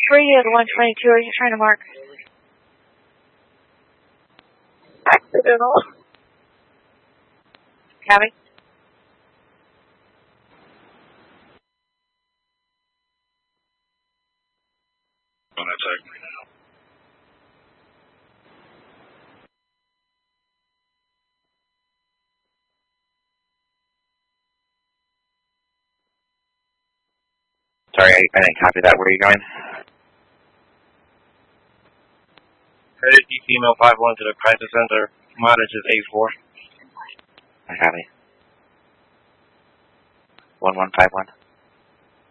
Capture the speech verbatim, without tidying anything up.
three of the one twenty-two, are you trying to mark? Accidental. Copy. On that side. Sorry, I, I didn't copy that. Where are you going? Headed east email five one to the crisis center. Mileage is eight four. I copy. one one five one.